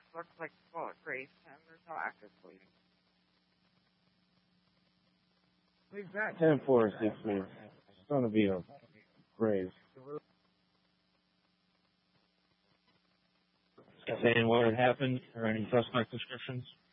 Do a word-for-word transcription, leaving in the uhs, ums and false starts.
looks like the bullet grazed him. There's no active bleeding. We've got ten four six four. Son of Vito. Graves. Saying what had happened or any suspect descriptions?